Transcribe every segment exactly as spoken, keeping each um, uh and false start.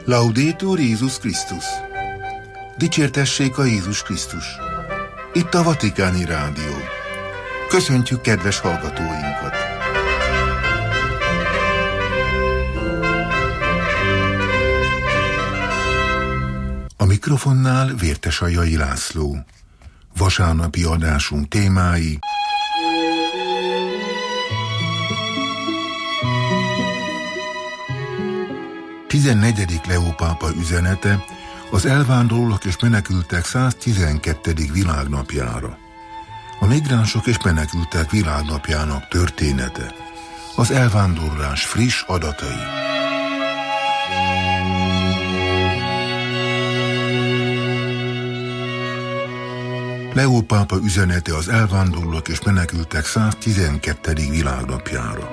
Laudetur Jézus Krisztus! Dicsértessék a Jézus Krisztus! Itt a Vatikáni Rádió. Köszöntjük kedves hallgatóinkat! A mikrofonnál Vértesajai László. Vasárnapi adásunk témái: tizennegyedik Leó pápa üzenete az elvándorlók és menekültek száztizenkettedik világnapjára. A migránsok és menekültek világnapjának története. Az elvándorlás friss adatai. Leó pápa üzenete az elvándorlók és menekültek száztizenkettedik világnapjára.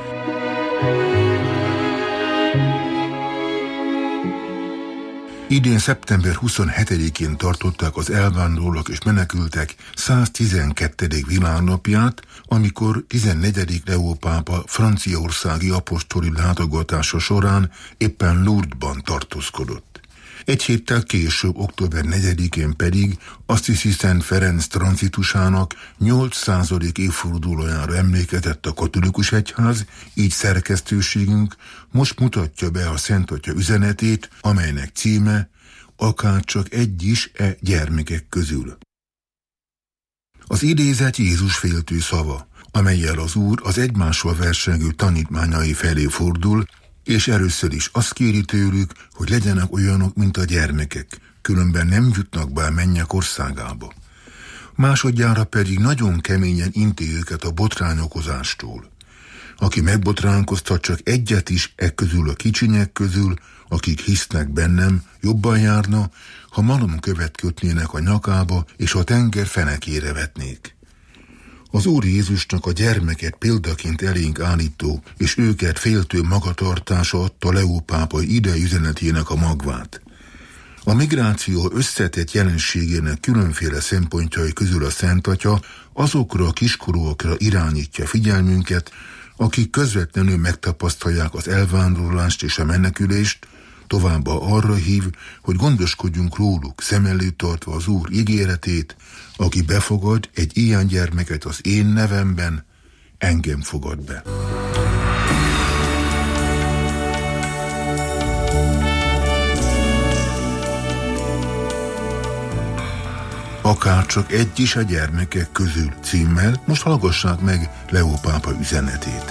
Idén szeptember huszonhetedikén tartották az elvándorlók és menekültek száztizenkettedik világnapját, amikor tizennegyedik Leó pápa franciaországi apostoli látogatása során éppen Lourdesban tartózkodott. Egy héttel később, október negyedikén pedig Assisi Szent Ferenc tranzitusának nyolcszázadik évfordulójára emlékezett a katolikus egyház, így szerkesztőségünk most mutatja be a Szent Atya üzenetét, amelynek címe akárcsak egy is e gyermekek közül. Az idézet Jézus féltő szava, amellyel az Úr az egymással versengő tanítmányai felé fordul, és először is azt kéri tőlük, hogy legyenek olyanok, mint a gyermekek, különben nem jutnak be a mennyek országába. Másodjára pedig nagyon keményen inti őket a botrányokozástól. Aki megbotránkoztat csak egyet is e közül a kicsinyek közül, akik hisznek bennem, jobban járna, ha malomkövet kötnének a nyakába, és a tenger fenekére vetnék. Az Úr Jézusnak a gyermeket példaként elénk állító és őket féltő magatartása adta Leó pápa idei üzenetének a magvát. A migráció összetett jelenségének különféle szempontjai közül a Szent Atya azokra a kiskorúakra irányítja figyelmünket, akik közvetlenül megtapasztalják az elvándorlást és a menekülést, továbbá arra hív, hogy gondoskodjunk róluk, szem előtt tartva az Úr ígéretét, aki befogad egy ilyen gyermeket az én nevemben, engem fogad be. Akárcsak egy is a gyermekek közül címmel most hallgassák meg Leó pápa üzenetét.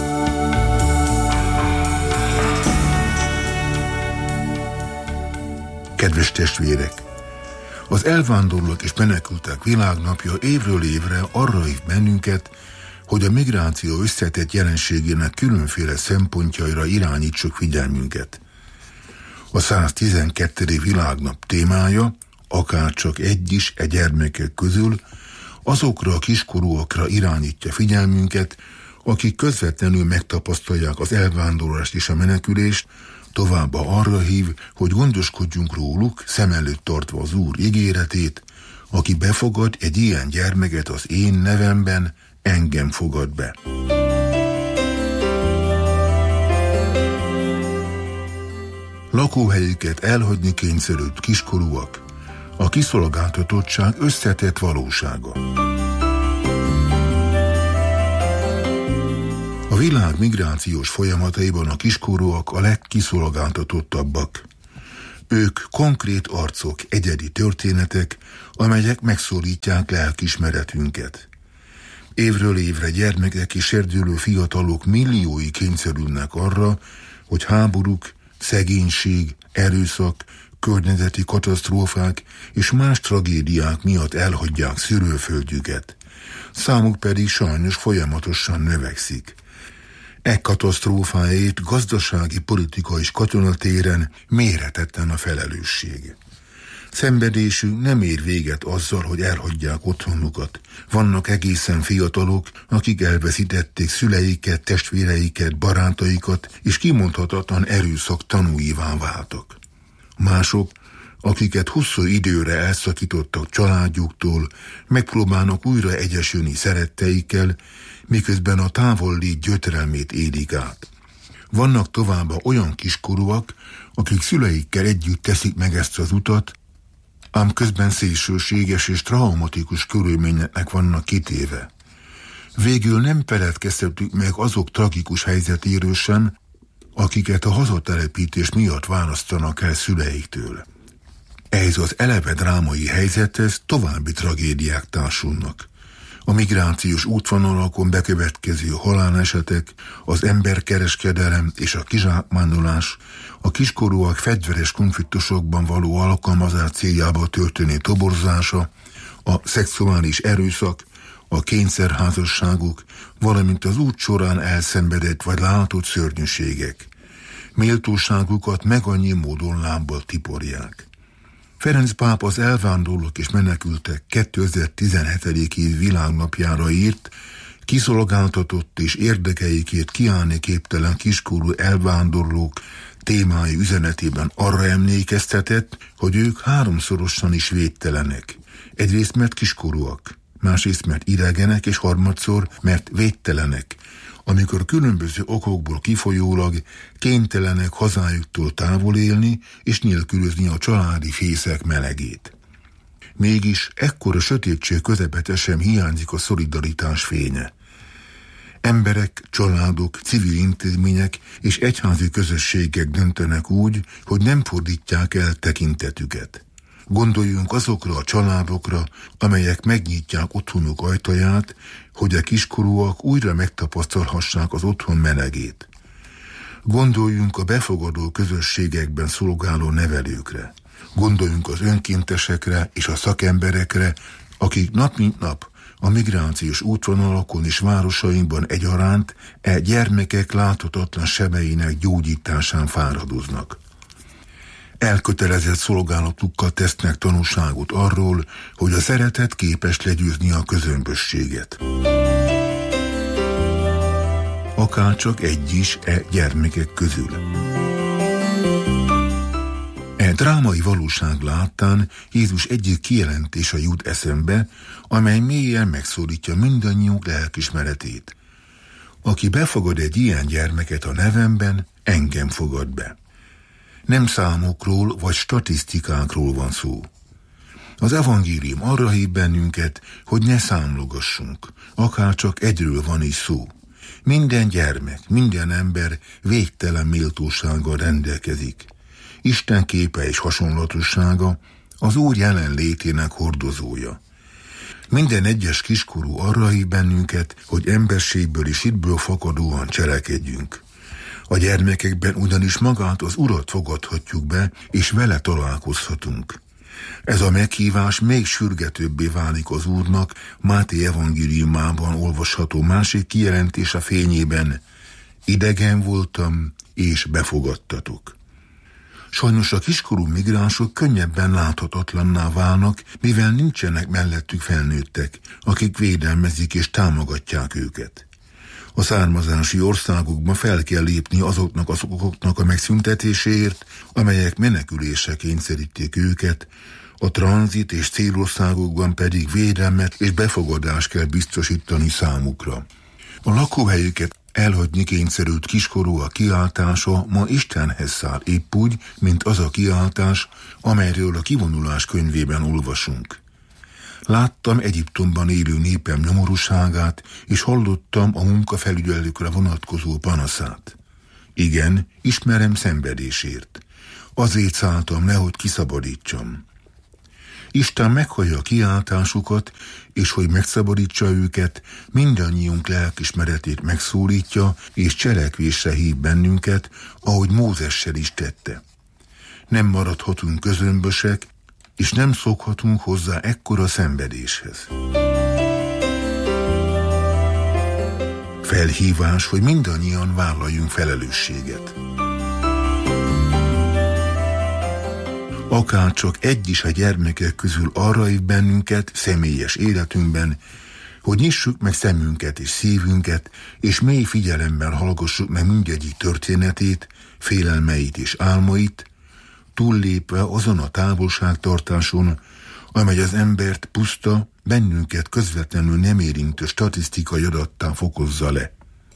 Kedves testvérek! Az elvándorlók és menekültek világnapja évről évre arra hív bennünket, hogy a migráció összetett jelenségének különféle szempontjaira irányítsuk figyelmünket. A száztizenkettedik világnap témája, akárcsak egy is e gyermekek közül, azokra a kiskorúakra irányítja figyelmünket, akik közvetlenül megtapasztalják az elvándorlást és a menekülést, továbbá arra hív, hogy gondoskodjunk róluk, szem előtt tartva az Úr ígéretét, aki befogad egy ilyen gyermeket az én nevemben, engem fogad be. Lakóhelyüket elhagyni kényszerült kiskorúak, a kiszolgáltatottság összetett valósága. A világ migrációs folyamataiban a kiskorúak a legkiszolgáltatottabbak. Ők konkrét arcok, egyedi történetek, amelyek megszólítják lelkiismeretünket. Évről évre gyermekek és serdülő fiatalok milliói kényszerülnek arra, hogy háborúk, szegénység, erőszak, környezeti katasztrófák és más tragédiák miatt elhagyják szülőföldjüket. Számuk pedig sajnos folyamatosan növekszik. E katasztrófáért gazdasági, politika és katonatéren méretetlen a felelősség. Szenvedésünk nem ér véget azzal, hogy elhagyják otthonukat. Vannak egészen fiatalok, akik elveszítették szüleiket, testvéreiket, barátaikat, és kimondhatatlan erőszak tanúivá váltak. Mások, akiket hosszú időre elszakítottak családjuktól, megpróbálnak újra egyesülni szeretteikkel, miközben a távolléт gyötrelmét élik át. Vannak továbbá olyan kiskorúak, akik szüleikkel együtt teszik meg ezt az utat, ám közben szélsőséges és traumatikus körülményeknek vannak kitéve. Végül nem feledkezhetünk meg azok tragikus helyzetéről sem, akiket a hazatelepítés miatt választanak el szüleiktől. Ehhez az eleve drámai helyzethez további tragédiák társulnak. A migrációs útvonalakon bekövetkező halálesetek, az emberkereskedelem és a kizsákmányolás, a kiskorúak fegyveres konfliktusokban való alkalmazás céljába történő toborzása, a szexuális erőszak, a kényszerházasságok, valamint az út során elszenvedett vagy látott szörnyűségek. Méltóságukat meg annyi módon lábbal tiporják. Ferenc pápa az elvándorlók és menekültek kétezer-tizenhetedik év világnapjára írt, kiszolgáltatott és érdekeikért kiállni képtelen kiskorú elvándorlók témái üzenetében arra emlékeztetett, hogy ők háromszorosan is védtelenek. Egyrészt mert kiskorúak, másrészt mert idegenek, és harmadszor mert védtelenek, amikor különböző okokból kifolyólag kénytelenek hazájuktól távol élni és nélkülözni a családi fészek melegét. Mégis ekkora sötétség közepete sem hiányzik a szolidaritás fénye. Emberek, családok, civil intézmények és egyházi közösségek döntenek úgy, hogy nem fordítják el tekintetüket. Gondoljunk azokra a családokra, amelyek megnyitják otthonuk ajtaját, hogy a kiskorúak újra megtapasztalhassák az otthon melegét. Gondoljunk a befogadó közösségekben szolgáló nevelőkre. Gondoljunk az önkéntesekre és a szakemberekre, akik nap mint nap a migrációs útvonalakon és városainkban egyaránt e gyermekek láthatatlan sebeinek gyógyításán fáradoznak. Elkötelezett szolgálatukkal tesznek tanúságot arról, hogy a szeretet képes legyőzni a közömbösséget. Akárcsak egy is e gyermekek közül. E drámai valóság láttán Jézus egyik kijelentése jut eszembe, amely mélyen megszólítja mindannyiunk lelkismeretét. Aki befogad egy ilyen gyermeket a nevemben, engem fogad be. Nem számokról vagy statisztikákról van szó. Az evangélium arra hív bennünket, hogy ne számlogassunk, akárcsak egyről van is szó. Minden gyermek, minden ember végtelen méltósággal rendelkezik. Isten képe és hasonlatossága az Úr jelenlétének hordozója. Minden egyes kiskorú arra hív bennünket, hogy emberségből és hitből fakadóan cselekedjünk. A gyermekekben ugyanis magát az Urat fogadhatjuk be, és vele találkozhatunk. Ez a meghívás még sürgetőbbé válik az Úrnak Máté evangéliumában olvasható másik kijelentése fényében: idegen voltam, és befogadtatok. Sajnos a kiskorú migránsok könnyebben láthatatlanná válnak, mivel nincsenek mellettük felnőttek, akik védelmezik és támogatják őket. A származási országokban fel kell lépni azoknak az okoknak a megszüntetéséért, amelyek menekülésre kényszerítik őket, a tranzit és célországokban pedig védelmet és befogadást kell biztosítani számukra. A lakóhelyüket elhagyni kényszerült kiskorú a kiáltása ma Istenhez száll, épp úgy, mint az a kiáltás, amelyről a kivonulás könyvében olvasunk. Láttam Egyiptomban élő népem nyomorúságát, és hallottam a munkafelügyelőkre vonatkozó panaszát. Igen, ismerem szenvedésért. Azért szálltam le, hogy kiszabadítsam. Isten meghallja a kiáltásukat, és hogy megszabadítsa őket, mindannyiunk lelkismeretét megszólítja, és cselekvésre hív bennünket, ahogy Mózessel is tette. Nem maradhatunk közömbösek, és nem szokhatunk hozzá ekkora szenvedéshez. Felhívás, hogy mindannyian vállaljunk felelősséget. Akárcsak egy is a gyermekek közül arra hív bennünket személyes életünkben, hogy nyissuk meg szemünket és szívünket, és mély figyelemmel hallgassuk meg mindegyik történetét, félelmeit és álmait, túllépve azon a távolságtartáson, amely az embert puszta, bennünket közvetlenül nem érintő statisztikai adattá fokozza le.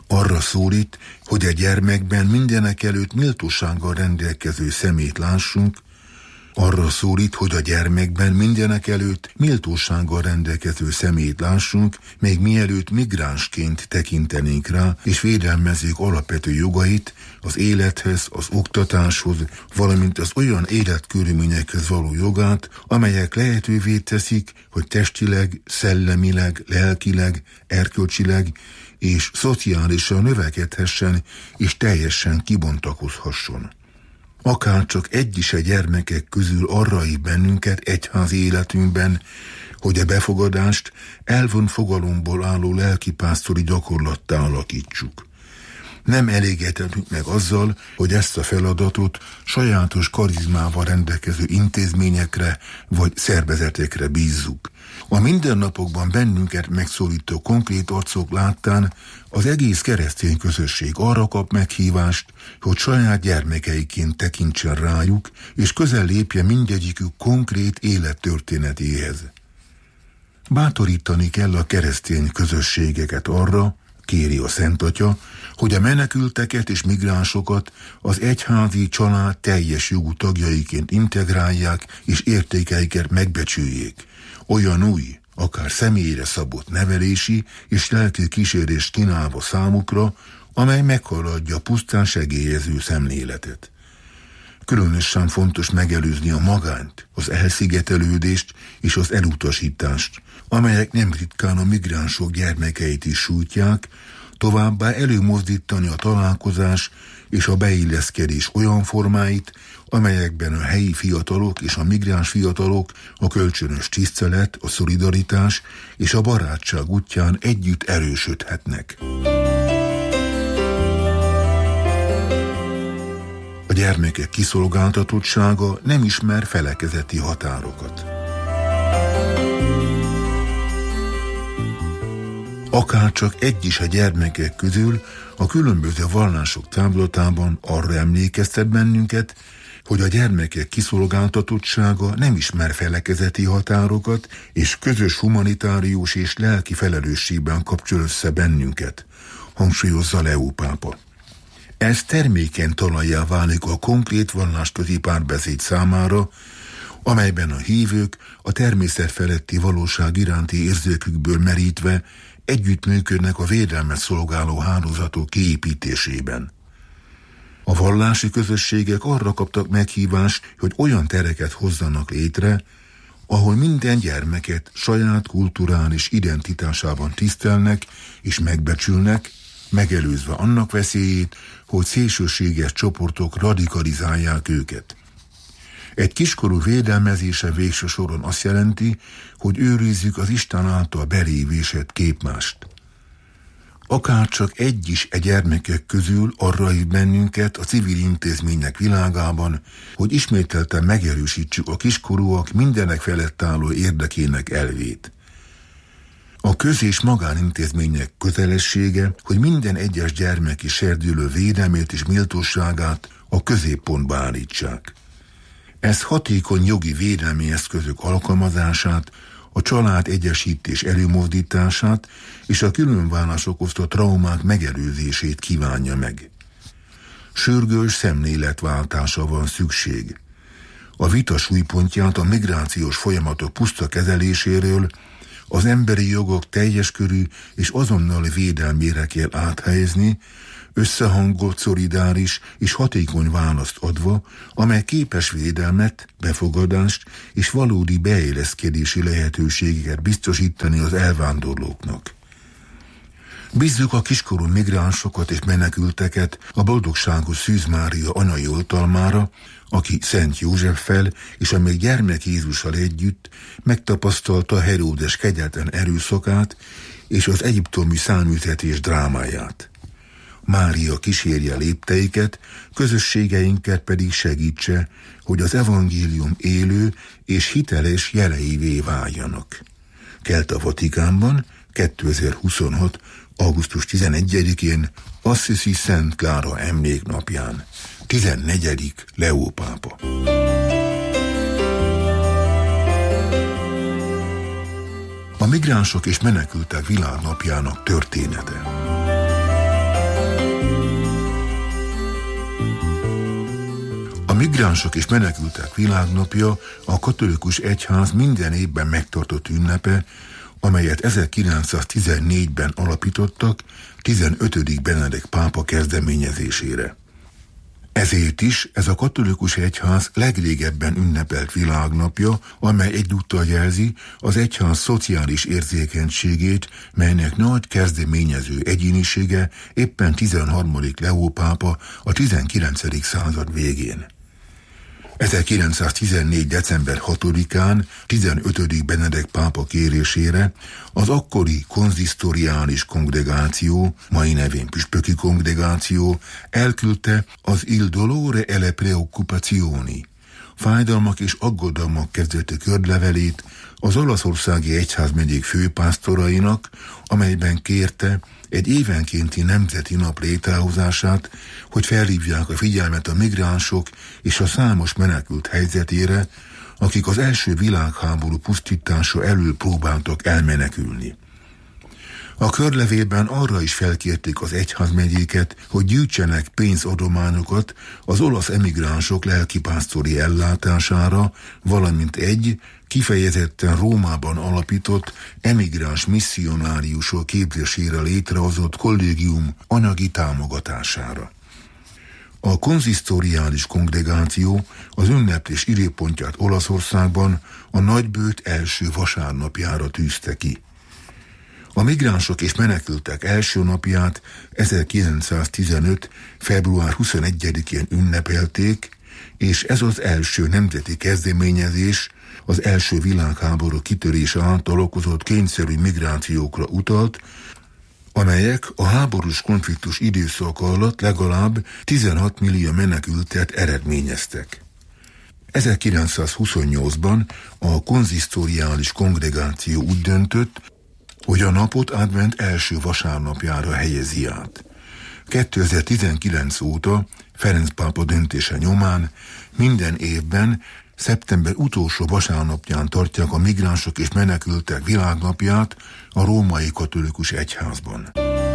Arra szólít, hogy a gyermekben mindenek előtt méltósággal rendelkező szemét lássunk, arra szólít, hogy a gyermekben mindenek előtt méltósággal rendelkező szemét lássunk, még mielőtt migránsként tekintenénk rá, és védelmezzük alapvető jogait, az élethez, az oktatáshoz, valamint az olyan életkörülményekhez való jogát, amelyek lehetővé teszik, hogy testileg, szellemileg, lelkileg, erkölcsileg és szociálisan növekedhessen és teljesen kibontakozhasson. Akár csak egy is a gyermekek közül arra hív bennünket egyházi életünkben, hogy a befogadást elvont fogalomból álló lelkipásztori gyakorlattá alakítsuk. Nem elégedhetünk meg azzal, hogy ezt a feladatot sajátos karizmával rendelkező intézményekre vagy szervezetekre bízzuk. A mindennapokban bennünket megszólító konkrét arcok láttán az egész keresztény közösség arra kap meghívást, hogy saját gyermekeiként tekintsen rájuk, és közel lépje mindegyikük konkrét élettörténetéhez. Bátorítani kell a keresztény közösségeket arra, kéri a Szent Atya, hogy a menekülteket és migránsokat az egyházi család teljes jogú tagjaiként integrálják és értékeiket megbecsüljék. Olyan új, akár személyre szabott nevelési és lelki kísérést kínálva számukra, amely meghaladja pusztán segélyező szemléletet. Különösen fontos megelőzni a magányt, az elszigetelődést és az elutasítást, amelyek nem ritkán a migránsok gyermekeit is sújtják, továbbá előmozdítani a találkozás és a beilleszkedés olyan formáit, amelyekben a helyi fiatalok és a migráns fiatalok a kölcsönös tisztelet, a szolidaritás és a barátság útján együtt erősödhetnek. A gyermekek kiszolgáltatottsága nem ismer felekezeti határokat. Akárcsak egy is a gyermekek közül a különböző vallások táblatában arra emlékeztet bennünket, hogy a gyermekek kiszolgáltatottsága nem ismer felekezeti határokat, és közös humanitárius és lelki felelősségben kapcsol össze bennünket, hangsúlyozza Leó pápa. Ez termékeny talajjá válik a konkrét vallásközi párbeszéd számára, amelyben a hívők a természet feletti valóság iránti érzékükből merítve együttműködnek a védelmet szolgáló hálózatok kiépítésében. A vallási közösségek arra kaptak meghívást, hogy olyan tereket hozzanak létre, ahol minden gyermeket saját kulturális identitásában tisztelnek és megbecsülnek, megelőzve annak veszélyét, hogy szélsőséges csoportok radikalizálják őket. Egy kiskorú védelmezése végső soron azt jelenti, hogy őrizzük az Isten által belévésett képmást. Akárcsak egy is e gyermekek közül arra hív bennünket a civil intézmények világában, hogy ismételten megerősítsük a kiskorúak mindenek felett álló érdekének elvét. A köz- és magánintézmények kötelessége, hogy minden egyes gyermeki serdülő védelmét és méltóságát a középpontba állítsák. Ez hatékony jogi védelmi eszközök alkalmazását, a család egyesítés előmozdítását és a különvállás okozta traumák megelőzését kívánja meg. Sürgős szemléletváltása van szükség. A vita súlypontját a migrációs folyamatok puszta kezeléséről az emberi jogok teljes körű és azonnali védelmére kell áthelyezni, összehangolt, szolidáris és hatékony választ adva, amely képes védelmet, befogadást és valódi beilleszkedési lehetőségeket biztosítani az elvándorlóknak. Bízzuk a kiskorú migránsokat és menekülteket a boldogságos Szűz Mária anyai oltalmára, aki Szent Józseffel és a még gyermek Jézussal együtt megtapasztalta Heródes kegyetlen erőszakát és az egyiptomi száműzetés drámáját. Mária kísérje lépteiket, közösségeinket pedig segítse, hogy az evangélium élő és hiteles jeleivé váljanak. Kelt a Vatikánban kétezer-huszonhat. augusztus tizenegyedikén Assisi Szent Klára emléknapján, tizennegyedik Leó pápa. A migránsok és menekültek világnapjának története. Migránsok és menekültek világnapja a katolikus egyház minden évben megtartott ünnepe, amelyet ezerkilencszáztizennégyben alapítottak tizenötödik Benedek pápa kezdeményezésére. Ezért is ez a katolikus egyház legrégebben ünnepelt világnapja, amely egyúttal jelzi az egyház szociális érzékenységét, melynek nagy kezdeményező egyénisége éppen tizenharmadik Leó pápa a tizenkilencedik század végén. ezerkilencszáztizennégy. december hatodikán tizenötödik Benedek pápa kérésére az akkori konzisztoriális kongregáció, mai nevén püspöki kongregáció elküldte az Il dolore e le preoccupazioni, fájdalmak és aggodalmak kezdetű körlevelét az olaszországi egyházmegyék főpásztorainak, amelyben kérte egy évenkénti nemzeti nap létrehozását, hogy felhívják a figyelmet a migránsok és a számos menekült helyzetére, akik az első világháború pusztítása elől próbáltak elmenekülni. A körlevélben arra is felkérték az egyházmegyéket, hogy gyűjtsenek pénzadományokat az olasz emigránsok lelkipásztori ellátására, valamint egy kifejezetten Rómában alapított emigráns misszionáriusok képzésére létrehozott kollégium anyagi támogatására. A konzisztoriális kongregáció az ünneplés időpontját Olaszországban a nagybőt első vasárnapjára tűzte ki. A migránsok és menekültek első napját ezerkilencszáztizenöt. február huszonegyedikén ünnepelték, és ez az első nemzeti kezdeményezés az első világháború kitörése által okozott kényszerű migrációkra utalt, amelyek a háborús konfliktus időszaka alatt legalább tizenhat millió menekültet eredményeztek. ezerkilencszázhuszonnyolcban a konzisztoriális kongregáció úgy döntött, hogy a napot advent első vasárnapjára helyezi át. kétezer-tizenkilenc óta Ferenc pápa döntése nyomán minden évben szeptember utolsó vasárnapján tartják a migránsok és menekültek világnapját a római katolikus egyházban.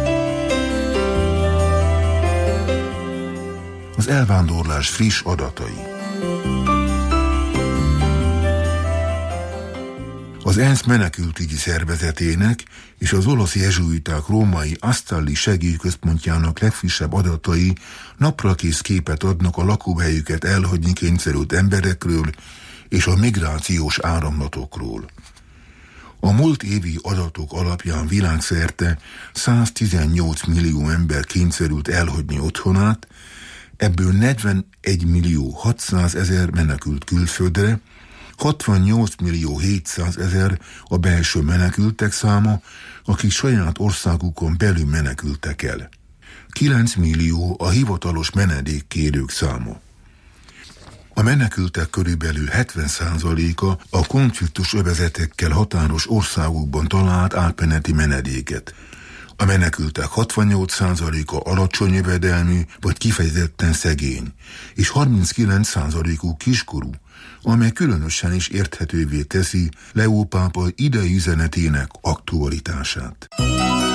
Az elvándorlás friss adatai. Az ENSZ menekültügyi szervezetének és az olasz jezsuiták római Astalli segélyközpontjának legfrissebb adatai naprakész képet adnak a lakóhelyüket elhagyni kényszerült emberekről és a migrációs áramlatokról. A múlt évi adatok alapján világszerte száztizennyolc millió ember kényszerült elhagyni otthonát, ebből negyvenegy millió hatszázezer menekült külföldre, hatvannyolc millió hétszázezer a belső menekültek száma, akik saját országukon belül menekültek el. kilenc millió a hivatalos menedékkérők száma. A menekültek körülbelül hetven százaléka a konfliktus övezetekkel határos országokban talált átmeneti menedéket. A menekültek hatvannyolc százaléka alacsony jövedelmű vagy kifejezetten szegény, és harminckilenc százalékuk kiskorú, amely különösen is érthetővé teszi Leó pápa idei üzenetének aktualitását.